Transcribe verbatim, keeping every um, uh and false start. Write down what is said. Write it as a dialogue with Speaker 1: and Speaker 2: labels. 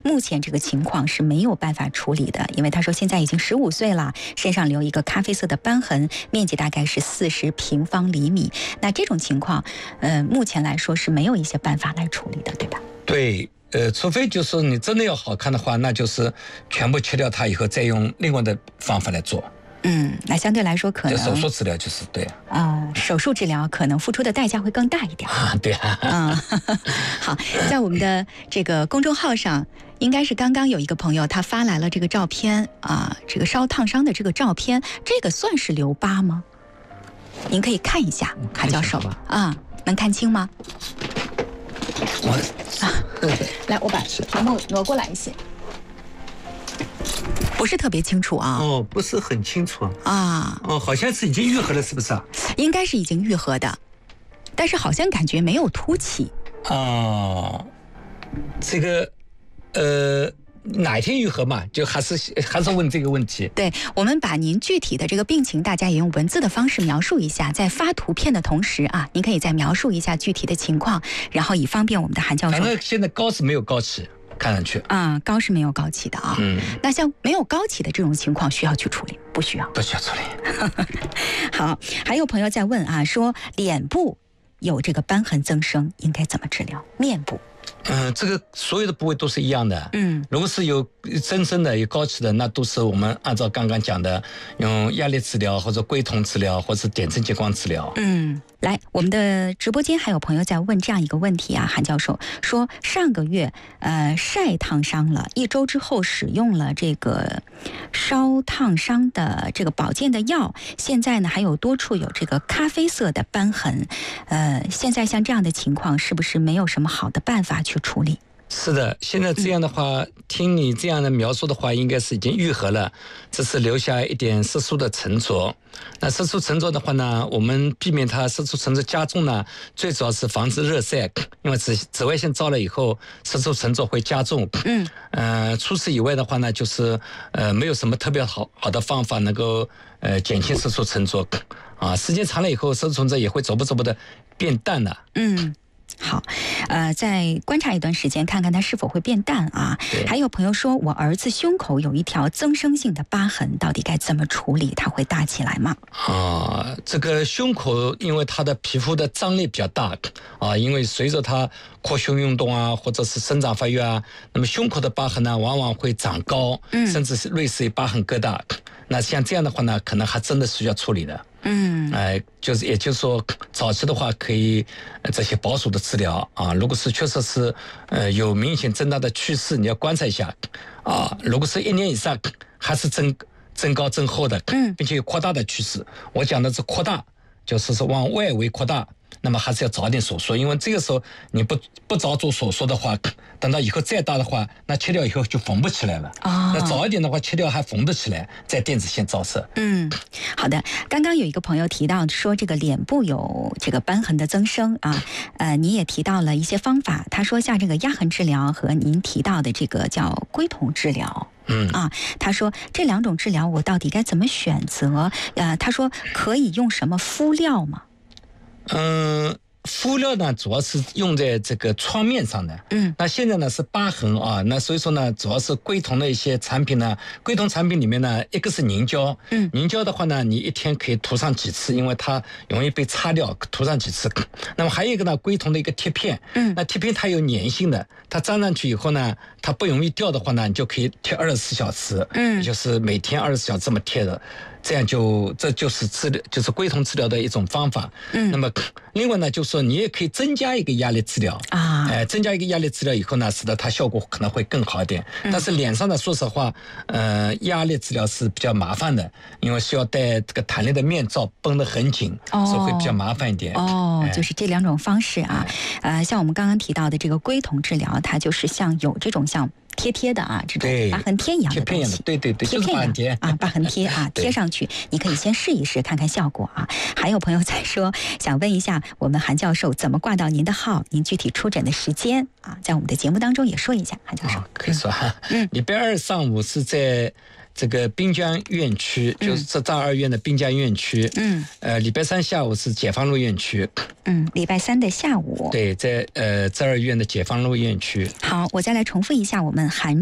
Speaker 1: 目前这个情况是没有办法处理的，因为他说现在已经十五岁了，身上留一个咖啡色的斑痕，面积大概是四十平方厘米。那这种情况，呃，目前来说是没有一些办法来处理的，对吧？
Speaker 2: 对，呃，除非就是你真的要好看的话，那就是全部切掉它以后，再用另外的方法来做。
Speaker 1: 嗯，那相对来说可能
Speaker 2: 手术治疗就是对
Speaker 1: 啊、呃，手术治疗可能付出的代价会更大一点
Speaker 2: 啊，对啊，
Speaker 1: 嗯，好，在我们的这个公众号上，应该是刚刚有一个朋友他发来了这个照片啊，这个烧烫伤的这个照片，这个算是留疤吗？您可以看一下，韩教授啊，能看清吗？
Speaker 2: 我
Speaker 1: 啊，来，我把屏幕挪过来一些。不是特别清楚啊。
Speaker 2: 哦，不是很清楚
Speaker 1: 啊。
Speaker 2: 哦，好像是已经愈合了，是不是啊？
Speaker 1: 应该是已经愈合的，但是好像感觉没有凸起。
Speaker 2: 哦，这个呃，哪一天愈合嘛？就还是还是问这个问题。
Speaker 1: 对，我们把您具体的这个病情，大家也用文字的方式描述一下，在发图片的同时啊，您可以再描述一下具体的情况，然后以方便我们的韩教授。
Speaker 2: 反正现在高是没有高起。看上去
Speaker 1: 啊，高是没有高起的啊。嗯，那像没有高起的这种情况，需要去处理？不需要，
Speaker 2: 不需要处理。
Speaker 1: 好，还有朋友在问啊，说脸部有这个斑痕增生，应该怎么治疗？面部？
Speaker 2: 嗯、呃，这个所有的部位都是一样的。
Speaker 1: 嗯，
Speaker 2: 如果是有增生的、有高起的，那都是我们按照刚刚讲的，用压力治疗或者归酮治疗，或者点阵激光治疗。
Speaker 1: 嗯，来，我们的直播间还有朋友在问这样一个问题啊，韩教授说上个月呃晒烫伤了，一周之后使用了这个烧烫伤的这个保健的药，现在呢还有多处有这个咖啡色的斑痕，呃，现在像这样的情况，是不是没有什么好的办法去处理？
Speaker 2: 是的，现在这样的话、嗯、听你这样的描述的话，应该是已经愈合了，只是留下一点色素的沉着。那色素沉着的话呢，我们避免它色素沉着加重呢，最主要是防止热晒，因为紫紫外线照了以后，色素沉着会加重。嗯，呃，除此以外的话呢，就是呃没有什么特别好好的方法能够呃减轻色素沉着啊，时间长了以后，色素沉着也会逐步逐步的变淡了。
Speaker 1: 嗯。好，呃，再观察一段时间，看看它是否会变淡啊。还有朋友说，我儿子胸口有一条增生性的疤痕，到底该怎么处理？它会大起来吗？
Speaker 2: 啊，这个胸口因为它的皮肤的张力比较大啊，因为随着它扩胸运动啊，或者是生长发育啊，那么胸口的疤痕呢，往往会长高，嗯，甚至是类似于疤痕疙瘩。那像这样的话呢，可能还真的需要处理的。嗯，哎、呃，就是也就是说，早期的话可以、呃、这些保守的治疗啊。如果是确实是呃有明显增大的趋势，你要观察一下啊。如果是一年以上还是增增高增厚的，嗯，并且有扩大的趋势，我讲的是扩大，就是说往外围扩大。那么还是要早点手术，因为这个时候你不不早做手术的话，等到以后再大的话，那切掉以后就缝不起来了。哦，那早一点的话，切掉还缝得起来，再电子线照射。
Speaker 1: 嗯，好的。刚刚有一个朋友提到说，这个脸部有这个斑痕的增生啊，呃，你也提到了一些方法。他说，像这个压痕治疗和您提到的这个叫归酮治疗。嗯啊，他说这两种治疗我到底该怎么选择？呃，他说可以用什么敷料吗？
Speaker 2: 嗯，敷料呢，主要是用在这个创面上的。嗯，那现在呢是疤痕啊，那所以说呢，主要是归酮的一些产品呢，归酮产品里面呢，一个是凝胶。嗯，凝胶的话呢，你一天可以涂上几次，因为它容易被擦掉，涂上几次。那么还有一个呢，归酮的一个贴片。嗯，那贴片它有粘性的，它粘上去以后呢，它不容易掉的话呢，你就可以贴二十四小时。嗯，也就是每天二十四小时这么贴的。这样就这就是治疗，就是归酮治疗的一种方法。嗯，那么另外呢，就是说你也可以增加一个压力治疗啊，哎、呃，增加一个压力治疗以后呢，使得它效果可能会更好一点。嗯、但是脸上呢，说实话，呃，压力治疗是比较麻烦的，因为需要戴这个弹力的面罩，绷得很紧，哦、所以会比较麻烦一点。
Speaker 1: 哦，哎、就是这两种方式啊，哎、呃，像我们刚刚提到的这个归酮治疗，它就是像有这种像。贴贴的啊，这种疤痕贴一样的东西，
Speaker 2: 对对对，
Speaker 1: 贴片一样啊，疤痕贴啊，贴上去，你可以先试一试，看看效果啊。还有朋友在说，想问一下我们韩教授怎么挂到您的号，您具体出诊的时间啊，在我们的节目当中也说一下，韩教授。
Speaker 2: 哦、可以说哈，嗯，礼拜二上午是在这个滨江院区，嗯、就是浙江二院的滨江院区。嗯，呃，礼拜三下午是解放路院区。
Speaker 1: 嗯，礼拜三的下午。
Speaker 2: 对，在呃浙二院的解放路院区。
Speaker 1: 好，我再来重复一下我们韩